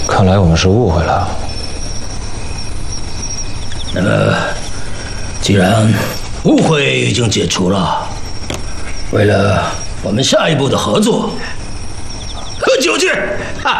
看来我们是误会了。 那么，既然误会已经解除了，为了我们下一步的合作，喝酒去！